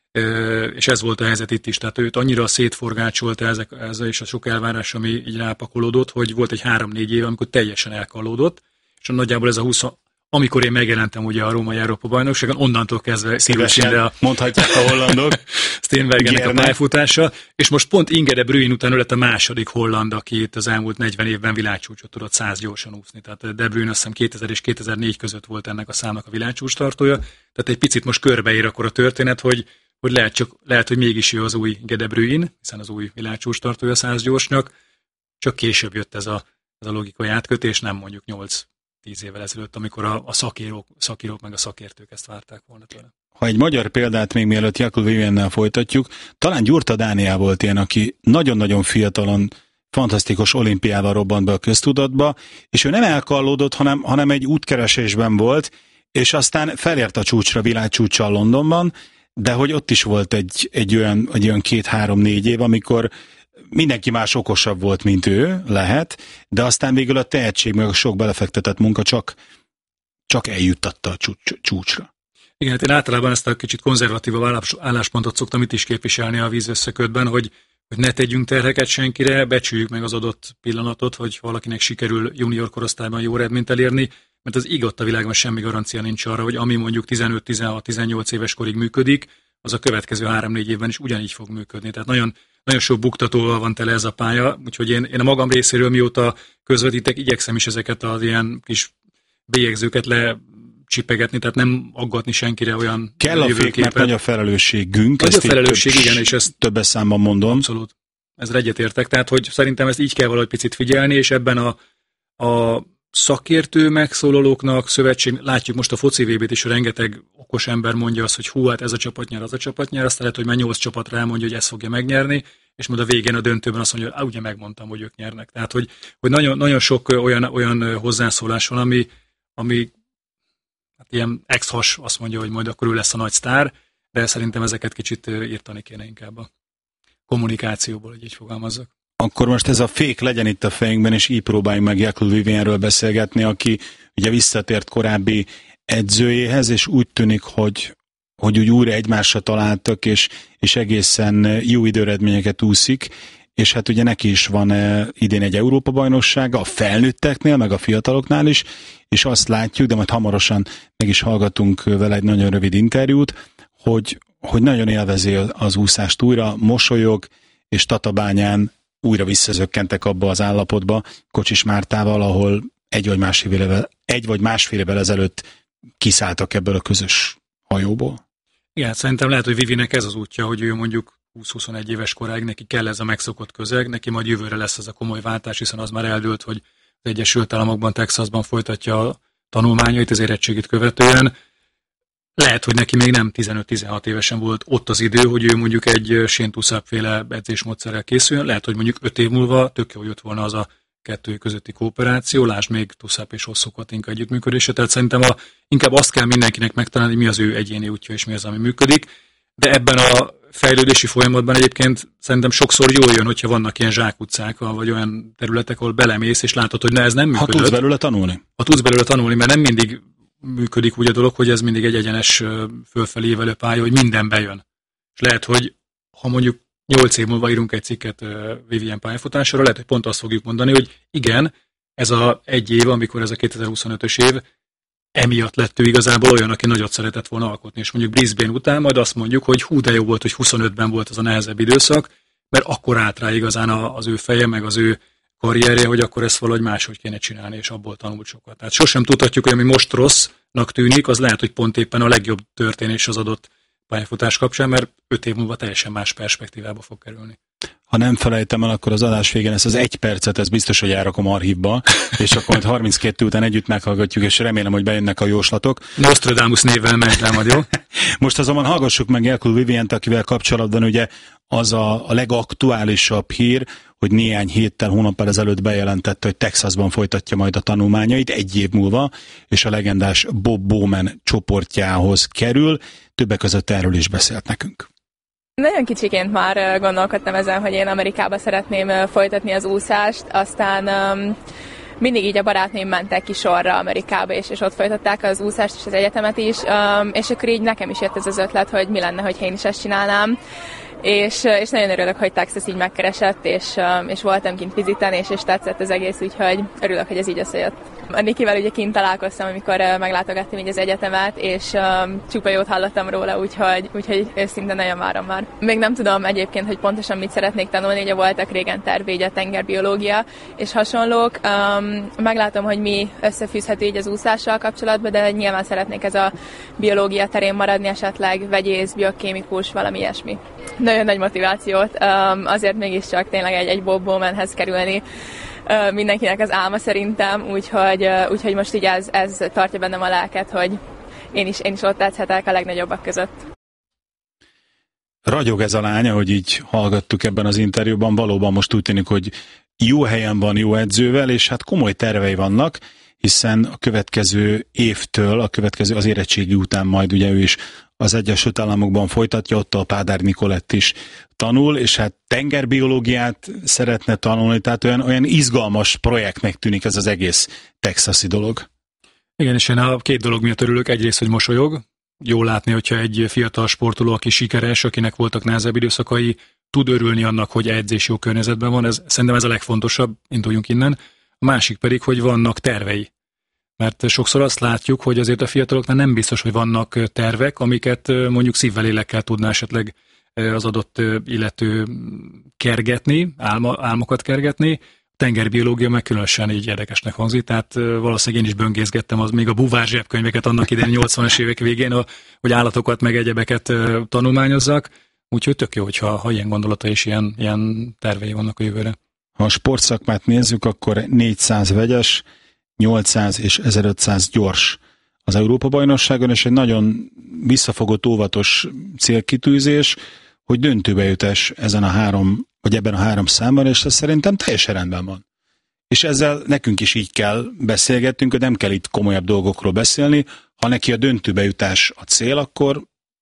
és ez volt a helyzet itt is. Tehát őt annyira szétforgácsolta ezzel és a sok elvárás, ami így rápakolódott, hogy volt egy 3-4 év, amikor teljesen elkallódott, és nagyjából ez a 20, amikor én megjelentem ugye a római Európa-bajnokságon, onnantól kezdve szívesen mondhatják a hollandok. Steenbergennek a pályafutása, és most pont Inge de Bruyne után lett a második holland, aki itt az elmúlt 40 évben világcsúcsot tudott 100 gyorsan úszni. Tehát de Bruyne azt hiszem 2000 és 2004 között volt ennek a számnak a világcsúcs tartója. Tehát egy picit most körbeér akkor a történet, hogy lehet, hogy mégis ő az új Inge de Bruyne, hiszen az új világcsúcs tartója 100 gyorsnak, csak később jött ez a logikai átkötés, nem mondjuk 8-10 évvel ezelőtt, amikor a szakírók meg a szakértők ezt várták volna tőle. Ha egy magyar példát még mielőtt Jakub Viviennel folytatjuk, talán Gyurta Dániel volt ilyen, aki nagyon-nagyon fiatalon fantasztikus olimpiával robbant be a köztudatba, és ő nem elkallódott, hanem egy útkeresésben volt, és aztán felért a csúcsra, világcsúccsal Londonban, de hogy ott is volt egy olyan 2-3-4 év, amikor mindenki más okosabb volt, mint ő, lehet, de aztán végül a tehetség, meg a sok belefektetett munka csak eljuttatta a csúcsra. Igen, hát én általában ezt a kicsit konzervatívabb álláspontot szoktam itt is képviselni a Víz összekötben, hogy ne tegyünk terheket senkire, becsüljük meg az adott pillanatot, hogy valakinek sikerül junior korosztályban jó eredményt elérni, mert az igaz a világban semmi garancia nincs arra, hogy ami mondjuk 15-16-18 éves korig működik, az a következő 3-4 évben is ugyanígy fog működni. Tehát nagyon, nagyon sok buktatóval van tele ez a pálya, úgyhogy én a magam részéről mióta közvetítek, igyekszem is ezeket az ilyen kis bélyegzőket lecsipegetni, tehát nem aggatni senkire olyan kell a fék, mert nagy a felelősségünk. Nagy a felelősség, igen, és ezt többes számban mondom. Abszolút. Ezzel egyetértek, tehát hogy szerintem ezt így kell valahogy picit figyelni, és ebben a szakértő megszólalóknak, szövetség, látjuk most a foci VB-t is, rengeteg okos ember mondja azt, hogy hú, hát ez a csapat nyer, az a csapat nyer, aztán lehet, hogy már 8 csapat rámondja, hogy ezt fogja megnyerni, és majd a végén a döntőben azt mondja, hogy ugye megmondtam, hogy ők nyernek. Tehát, hogy nagyon, nagyon sok olyan hozzászólás van, ami hát ilyen ex-has azt mondja, hogy majd akkor ő lesz a nagy sztár, de szerintem ezeket kicsit írtani kéne inkább a kommunikációból, hogy így fogalmazzak. Akkor most ez a fék legyen itt a fejünkben, és így próbáljunk meg Jakub Vivienről beszélgetni, aki ugye visszatért korábbi edzőjéhez, és úgy tűnik, hogy úgy újra egymásra találtak, és egészen jó időredményeket úszik, és hát ugye neki is van idén egy Európa-bajnoksága, a felnőtteknél, meg a fiataloknál is, és azt látjuk, de majd hamarosan meg is hallgatunk vele egy nagyon rövid interjút, hogy nagyon élvezi az úszást újra, mosolyog, és Tatabányán újra visszazökkentek abba az állapotba Kocsis Mártával, ahol egy vagy másfél évvel ezelőtt kiszálltak ebből a közös hajóból. Igen, szerintem lehet, hogy Vivinek ez az útja, hogy ő mondjuk 20-21 éves koráig, neki kell ez a megszokott közeg, neki majd jövőre lesz ez a komoly váltás, hiszen az már eldőlt, hogy az Egyesült Államokban, Texasban folytatja a tanulmányait, az érettségit követően. Lehet, hogy neki még nem 15-16 évesen volt ott az idő, hogy ő mondjuk egy Shane Tussauds-féle edzésmódszerrel készüljön. Lehet, hogy mondjuk 5 év múlva tök jó jött volna az a kettő közötti kooperáció, lásd még Tussauds és Hosszú Katinka együttműködése. Tehát szerintem inkább azt kell mindenkinek megtalálni, hogy mi az ő egyéni útja és mi az, ami működik. De ebben a fejlődési folyamatban egyébként szerintem sokszor jól jön, hogyha vannak ilyen zsákutcák, vagy olyan területek, ahol belemész, és látod, hogy ez nem működött. Ha tudsz belőle tanulni. Ha tudsz belőle tanulni, mert nem mindig működik úgy a dolog, hogy ez mindig egy egyenes fölfelé évelő pálya, hogy minden bejön. És lehet, hogy ha mondjuk 8 év múlva írunk egy cikket Vivien pályafutására, lehet, hogy pont azt fogjuk mondani, hogy igen, ez a egy év, amikor ez a 2025-ös év, emiatt lett ő igazából olyan, aki nagyot szeretett volna alkotni. És mondjuk Brisbane után majd azt mondjuk, hogy hú, de jó volt, hogy 25-ben volt az a nehezebb időszak, mert akkor állt rá igazán az ő feje, meg az ő karrierje, hogy akkor ezt valahogy máshogy kéne csinálni, és abból tanult sokat. Tehát sosem tudhatjuk, hogy ami most rossznak tűnik, az lehet, hogy pont éppen a legjobb történés az adott pályafutás kapcsán, mert 5 év múlva teljesen más perspektívába fog kerülni. ha nem felejtem el, akkor az adás végén ezt az 1 percet, ez biztos, hogy elrakom archívba, és akkor 32 után együtt meghallgatjuk, és remélem, hogy bejönnek a jóslatok. Nostradamus névvel megy majd, jó? Most azonban hallgassuk meg Jelkul Vivient, akivel kapcsolatban ugye az a legaktuálisabb hír, hogy néhány héttel, hónappal ezelőtt bejelentette, hogy Texasban folytatja majd a tanulmányait 1 év múlva, és a legendás Bob Bowman csoportjához kerül. Többek között erről is beszélt nekünk. Nagyon kicsiként már gondolkodtam ezen, hogy én Amerikába szeretném folytatni az úszást, aztán mindig így a barátnőim mentek ki sorra Amerikába, és ott folytatták az úszást és az egyetemet is, és akkor így nekem is jött ez az ötlet, hogy mi lenne, hogy én is ezt csinálnám. És nagyon örülök, hogy Texas így megkeresett, és voltam kint viziten, és tetszett az egész, úgyhogy örülök, hogy ez így összejött. A Nikivel ugye kint találkoztam, amikor meglátogattam így az egyetemet, és csupa jót hallottam róla, úgyhogy őszintén nagyon várom már. Még nem tudom egyébként, hogy pontosan mit szeretnék tanulni, ugye voltak régen terv, így a tengerbiológia és hasonlók. Meglátom, hogy mi összefűzhető így az úszással kapcsolatban, de nyilván szeretnék ez a biológia terén maradni, esetleg vegyész, biokémikus, valami ilyesmi. Nagyon nagy motivációt, azért mégiscsak tényleg egy Bob Bowmanhez kerülni mindenkinek az álma szerintem, úgyhogy most így ez tartja bennem a lelket, hogy én is ott tetszhetek a legnagyobbak között. Ragyog ez a lány, ahogy így hallgattuk ebben az interjúban, valóban most úgy tűnik, hogy jó helyen van, jó edzővel, és hát komoly tervei vannak, hiszen a következő évtől, az érettségi után majd ugye ő is az Egyesült Államokban folytatja, ott a Pádár Nikolett is tanul, és hát tengerbiológiát szeretne tanulni, tehát olyan izgalmas projektnek tűnik ez az egész texasi dolog. Igen, és én a 2 dolog miatt örülök. Egyrészt, hogy mosolyog. Jó látni, hogyha egy fiatal sportoló, aki sikeres, akinek voltak nehezebb időszakai, tud örülni annak, hogy edzés jó környezetben van. Szerintem ez a legfontosabb, induljunk innen. A másik pedig, hogy vannak tervei. Mert sokszor azt látjuk, hogy azért a fiataloknál nem biztos, hogy vannak tervek, amiket mondjuk szívvel, lélekkel tudná esetleg az adott illető kergetni, álmokat kergetni. A tengerbiológia meg különösen így érdekesnek hangzik, tehát valószínűleg én is böngészgettem még a buvár zsebkönyveket annak idején 80-as évek végén, hogy állatokat meg egyebeket tanulmányozzak, úgyhogy tök jó, hogyha ilyen gondolata és ilyen tervei vannak a jövőre. Ha a sportszakmát nézzük, akkor 400 vegyes, 800 és 1500 gyors az Európa-bajnokságon, és egy nagyon visszafogott, óvatos célkitűzés, hogy döntőbe jutás ebben a 3 számban, és ez szerintem teljesen rendben van. És ezzel nekünk is így kell beszélgetnünk, hogy nem kell itt komolyabb dolgokról beszélni, ha neki a döntőbe jutás a cél, akkor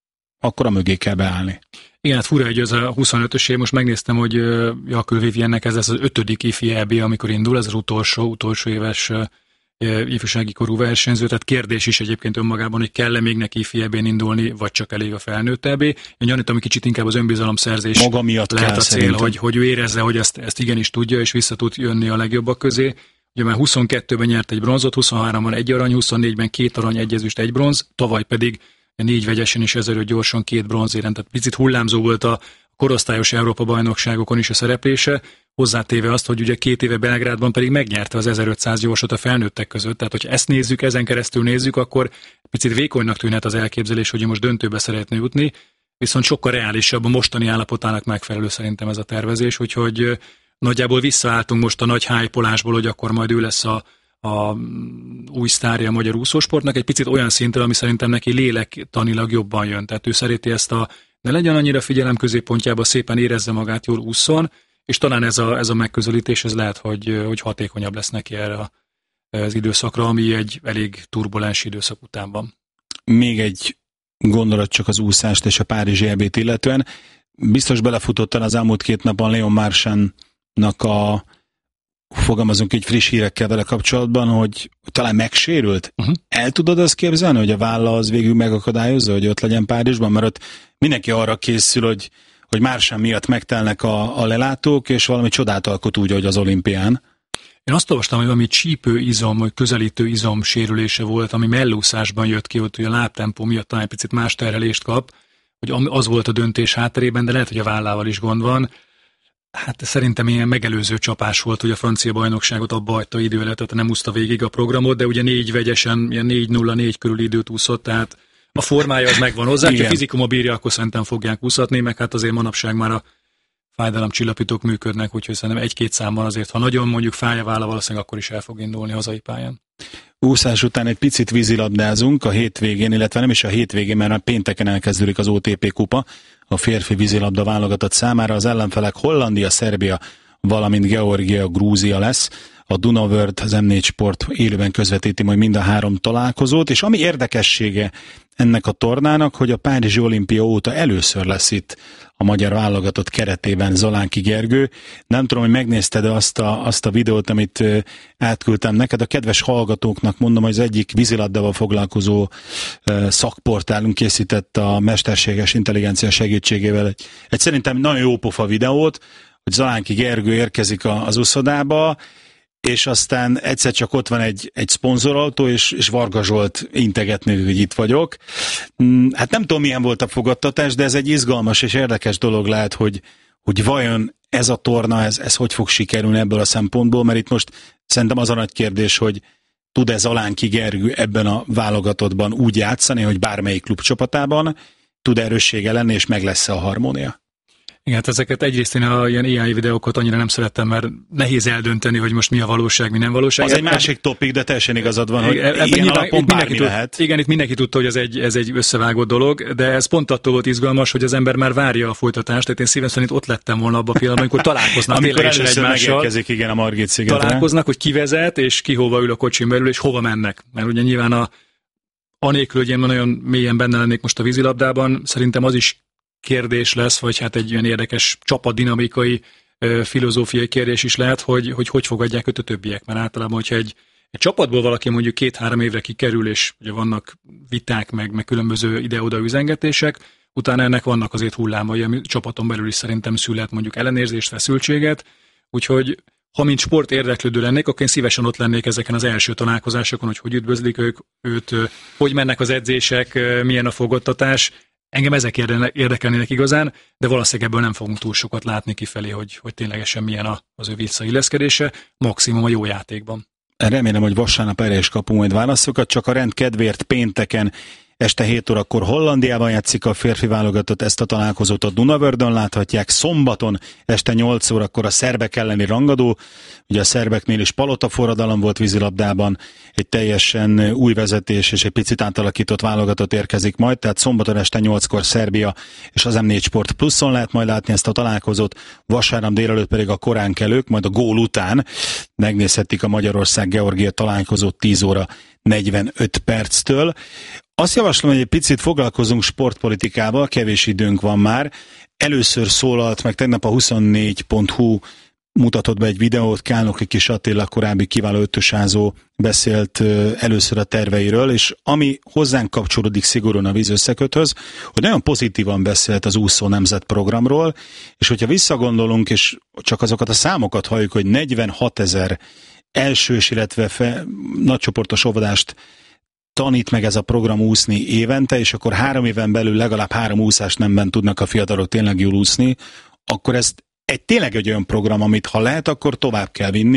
a mögé kell beállni. Igen, hát fura, hogy ez a 25-ös év, most megnéztem, hogy Jelkul Viviennek ez lesz az 5. ifi EB, amikor indul, ez az utolsó éves ifjúsági korú versenyző, tehát kérdés is egyébként önmagában, hogy kell-e még neki ifi EB-n indulni, vagy csak elég a felnőtt EB. Én gyanítom, hogy kicsit inkább az önbizalomszerzés maga miatt lehet kell, a cél, hogy ő érezze, hogy ezt igenis tudja, és vissza tud jönni a legjobbak közé. Ugye már 22-ben nyert egy bronzot, 23-ban 1 arany, 24-ben 2 arany, 1 ezüst, 1 bronz, tavaly pedig 4 vegyesen és 1005 gyorsan 2 bronzérem, tehát picit hullámzó volt a korosztályos Európa-bajnokságokon is a szereplése, hozzátéve azt, hogy ugye 2 éve Belgrádban pedig megnyerte az 1500 gyorsot a felnőttek között, tehát hogyha ezt nézzük, ezen keresztül nézzük, akkor picit vékonynak tűnhet az elképzelés, hogy most döntőbe szeretne jutni, viszont sokkal reálisabb, a mostani állapotának megfelelő szerintem ez a tervezés, úgyhogy nagyjából visszaálltunk most a nagy hype-olásból, hogy akkor majd ő lesz a új sztárja a magyar úszósportnak, egy picit olyan szinten, ami szerintem neki lélektanilag jobban jön. Tehát ő szereti ezt ne legyen annyira figyelem középpontjában, szépen érezze magát, jól ússzon, és talán ez a megközelítés, ez lehet, hogy hatékonyabb lesz neki erre az időszakra, ami egy elég turbulens időszak után van. Még egy gondolat csak az úszást és a Párizsi EB-t illetően. Biztos belefutottál az elmúlt 2 napon Leon Marchand-nak fogalmazunk így friss hírekkel vele kapcsolatban, hogy talán megsérült. El tudod azt képzelni, hogy a válla az végül megakadályozza, hogy ott legyen Párizsban? Mert ott mindenki arra készül, hogy Marchand miatt megtelnek a lelátók, és valami csodát alkot úgy, hogy az olimpián. Én azt olvastam, hogy valami csípőizom, vagy közelítő izom sérülése volt, ami mellúszásban jött ki, hogy a lábtempó miatt talán egy picit más terhelést kap, hogy az volt a döntés hátterében, de lehet, hogy a vállával is gond van. Hát szerintem ilyen megelőző csapás volt, hogy a francia bajnokságot abba hagyta időre, tehát nem úszta végig a programot, de ugye 4 vegyesen, ilyen 4:04 körül időt úszott, tehát a formája az megvan hozzá, ha fizikumot bírja, akkor szerintem fogják úszatni, meg hát azért manapság már a fájdalomcsillapítók működnek, úgyhogy szerintem 1-2 számban azért, ha nagyon mondjuk fáj a válla, valószínűleg akkor is el fog indulni hazai pályán. Úszás után egy picit vízilabdázunk a hétvégén, illetve nem is a hétvégén, mert a pénteken elkezdődik az OTP kupa, a férfi vízilabda válogatott számára. Az ellenfelek Hollandia, Szerbia, valamint Georgia, Grúzia lesz. A Dunaworld, az M4 Sport élőben közvetíti majd mind a 3 találkozót, és ami érdekessége ennek a tornának, hogy a Párizsi olimpia óta először lesz itt a magyar válogatott keretében Zalánki Gergő. Nem tudom, hogy megnézted azt a videót, amit átküldtem neked. A kedves hallgatóknak mondom, hogy az egyik vízilabdával foglalkozó szakportálunk készített a mesterséges intelligencia segítségével egy szerintem nagyon jó pofa videót, hogy Zalánki Gergő érkezik az uszodába, és aztán egyszer csak ott van egy szponzorautó, és Varga Zsolt integetni, hogy itt vagyok. Hát nem tudom, milyen volt a fogadtatás, de ez egy izgalmas és érdekes dolog lehet, hogy vajon ez a torna, ez hogy fog sikerülni ebből a szempontból, mert itt most szerintem az a nagy kérdés, hogy tud-e Zalánki Gergő ebben a válogatottban úgy játszani, hogy bármelyik klubcsapatában tud erőssége lenni, és meg lesz a harmónia. Igen, hát ezeket egyrészt én a ilyen AI videókat annyira nem szerettem, mert nehéz eldönteni, hogy most mi a valóság, mi nem valóság. Az egy másik topik, de teljesen igazad van, hogy ilyen alapon bármi lehet. Igen, itt mindenki tudta, hogy ez egy összevágott dolog, de ez pont attól volt izgalmas, hogy az ember már várja a folytatást, tehát én szívem szerint ott lettem volna abban a pillanatban, amikor találkoznak amikor először megérkezik, igen, a Margit szigetre. Találkoznak, hogy ki vezet, és ki hova ül a kocsin belül, és hova mennek. Mert ugye nyilván anélkül, hogy én nagyon mélyen benne lennék most a vízilabdában, szerintem az is kérdés lesz, vagy hát egy olyan érdekes csapatdinamikai, filozófiai kérdés is lehet, hogy fogadják őt a többiek. Mert általában, hogyha egy csapatból valaki mondjuk 2-3 évre kikerül, és ugye vannak viták, meg különböző ide-oda üzengetések, utána ennek vannak azért hullámai, ami csapaton belül is szerintem szület mondjuk ellenérzést, feszültséget, úgyhogy ha mint sport érdeklődő lennék, akkor én szívesen ott lennék ezeken az első találkozásokon, hogy üdvözlik őt, hogy mennek az edzések, milyen a fogadtatás. Engem ezek érdekelnének igazán, de valószínűleg ebből nem fogunk túl sokat látni kifelé, hogy ténylegesen milyen az ő visszailleszkedése, maximum a jó játékban. Remélem, hogy vasárnap erre is kapunk majd válaszokat, csak a rend kedvéért pénteken este 7 órakor Hollandiában játszik a férfi válogatott, ezt a találkozót a Dunaworldön láthatják, szombaton este 8 órakor a szerbek elleni rangadó, ugye a szerbeknél is palotaforradalom volt vízilabdában, egy teljesen új vezetés és egy picit átalakított válogatott érkezik majd, tehát szombaton este 8-kor Szerbia és az M4 Sport Pluszon lehet majd látni ezt a találkozót, vasárnap délelőtt pedig a koránkelők, majd a gól után megnézhetik a Magyarország-Georgia találkozót 10 óra 45 perctől. Azt javaslom, hogy egy picit foglalkozunk sportpolitikával, kevés időnk van már. Először szólalt meg tegnap a 24.hu mutatott be egy videót, Kálnoki Kis Attila, korábbi kiváló ötösázó beszélt először a terveiről, és ami hozzánk kapcsolódik szigorúan a víz összeköthöz, hogy nagyon pozitívan beszélt az úszó nemzetprogramról, és hogyha visszagondolunk, és csak azokat a számokat halljuk, hogy 46 000 elsős, illetve nagycsoportos óvodást tanít meg ez a program úszni évente, és akkor 3 éven belül legalább 3 úszásnemben tudnak a fiatalok tényleg jól úszni, akkor ez tényleg egy olyan program, amit ha lehet, akkor tovább kell vinni,